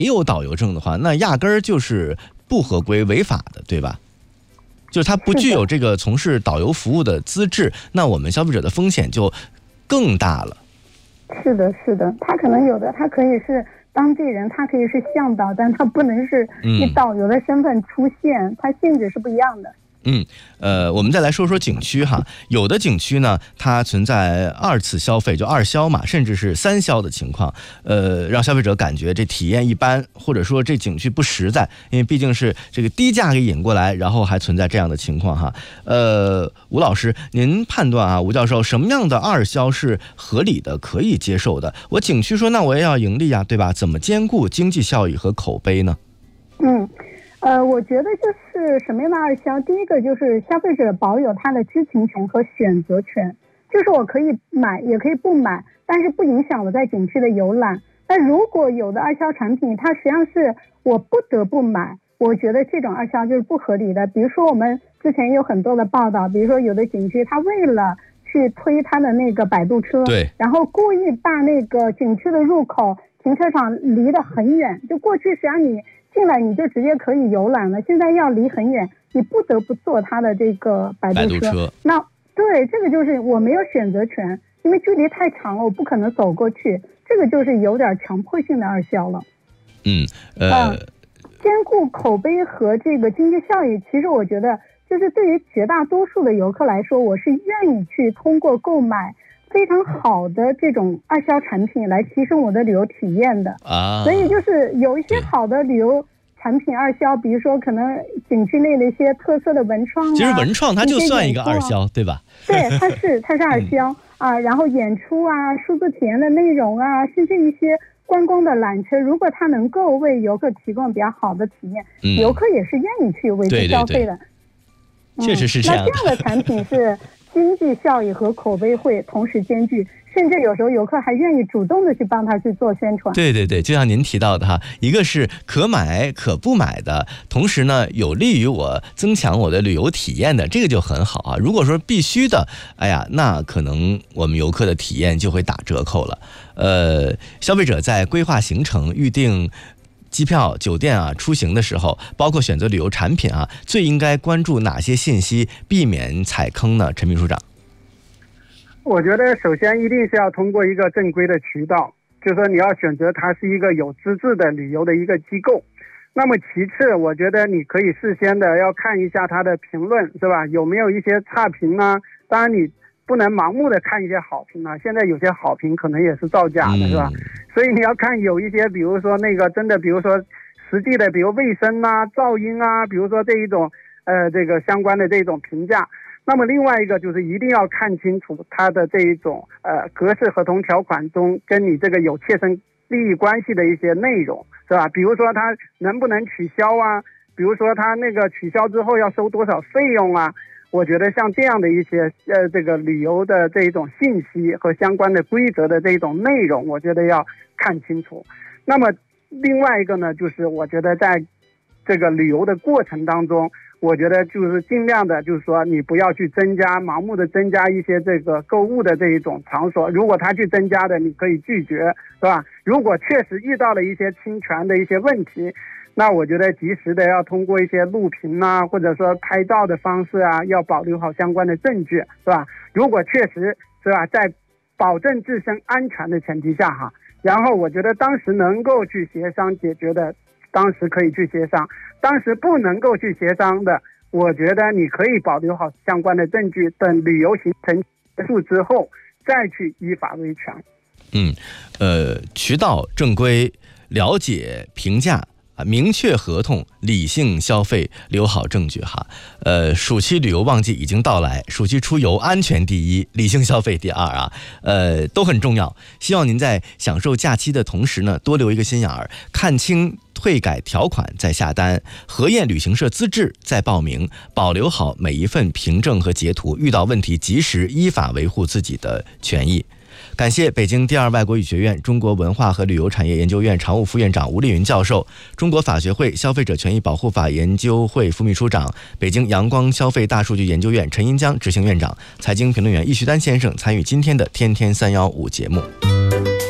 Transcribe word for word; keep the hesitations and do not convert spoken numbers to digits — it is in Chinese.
有导游证的话，那压根儿就是不合规违法的，对吧？就是他不具有这个从事导游服务的资质，那我们消费者的风险就更大了。 是的，是的，他可能有的，他可以是当地人，他可以是向导，但他不能是以导游的身份出现，嗯、他性质是不一样的。 嗯，呃，我们再来说说景区哈，有的景区呢，它存在二次消费，就二销嘛，甚至是三销的情况，呃，让消费者感觉这体验一般，或者说这景区不实在，因为毕竟是这个低价给引过来，然后还存在这样的情况哈。呃，吴老师，您判断啊，吴教授，什么样的二销是合理的、可以接受的？我景区说，那我也要盈利啊，对吧？怎么兼顾经济效益和口碑呢？ 嗯。呃，我觉得就是什么样的二销，第一个就是消费者保有他的知情权和选择权，就是我可以买也可以不买，但是不影响我在景区的游览。那如果有的二销产品它实际上是我不得不买，我觉得这种二销就是不合理的。比如说我们之前有很多的报道，比如说有的景区它为了去推它的那个摆渡车， 对， 然后故意把那个景区的入口停车场离得很远，就过去实际上你进来你就直接可以游览了，现在要离很远，你不得不坐它的这个摆渡车。 摆渡车那对，这个就是我没有选择权，因为距离太长了，我不可能走过去，这个就是有点强迫性的二销了。 嗯，呃， 呃兼顾口碑和这个经济效益，其实我觉得就是对于绝大多数的游客来说，我是愿意去通过购买非常好的这种二销产品来提升我的旅游体验的啊。 所以就是有一些好的旅游产品二销，比如说可能景区内的一些特色的文创啊， 其实文创它就算一个二销，对吧？ 对，它是它是二销、嗯、啊，然后演出啊、数字体验的内容啊，甚至一些观光的缆车，如果它能够为游客提供比较好的体验，嗯、游客也是愿意去为之消费的。 对对对嗯、确实是这样的。 那这样的产品是经济效益和口碑会同时兼具，甚至有时候游客还愿意主动的去帮他去做宣传。 对对对，就像您提到的哈，一个是可买可不买的，同时呢有利于我增强我的旅游体验的，这个就很好啊。如果说必须的，哎呀，那可能我们游客的体验就会打折扣了。呃，消费者在规划行程、预定机票、酒店啊，出行的时候，包括选择旅游产品啊，最应该关注哪些信息，避免踩坑呢？陈秘书长。 我觉得首先一定是要通过一个正规的渠道，就是说你要选择它是一个有资质的旅游的一个机构。那么其次，我觉得你可以事先的要看一下它的评论，是吧？有没有一些差评啊？当然你不能盲目的看一些好评啊，现在有些好评可能也是造假的，是吧？所以你要看有一些，比如说那个真的，比如说实际的，比如卫生啊、噪音啊，比如说这一种呃这个相关的这种评价。那么另外一个就是一定要看清楚它的这一种呃格式合同条款中跟你这个有切身利益关系的一些内容，是吧？比如说它能不能取消啊，比如说它那个取消之后要收多少费用啊。我觉得像这样的一些呃这个旅游的这一种信息和相关的规则的这种内容，我觉得要看清楚。那么另外一个呢，就是我觉得在这个旅游的过程当中，我觉得就是尽量的就是说你不要去增加盲目的增加一些这个购物的这一种场所，如果他去增加的你可以拒绝，是吧？如果确实遇到了一些侵权的一些问题，那我觉得及时的要通过一些录屏啊，或者说拍照的方式啊，要保留好相关的证据，是吧？如果确实是吧，在保证自身安全的前提下哈，然后我觉得当时能够去协商解决的，当时可以去协商；当时不能够去协商的，我觉得你可以保留好相关的证据，等旅游行程结束之后再去依法维权。 嗯，呃，渠道正规，了解评价。明确合同，理性消费，留好证据哈。呃，暑期旅游旺季已经到来，暑期出游安全第一，理性消费第二啊，呃，都很重要。希望您在享受假期的同时呢，多留一个心眼儿，看清退改条款再下单，核验旅行社资质再报名，保留好每一份凭证和截图，遇到问题及时依法维护自己的权益。感谢北京第二外国语学院中国文化和旅游产业研究院常务副院长吴丽云教授，中国法学会消费者权益保护法研究会副秘书长，北京阳光消费大数据研究院陈银江执行院长，财经评论员易旭丹先生参与今天的天天三一五节目。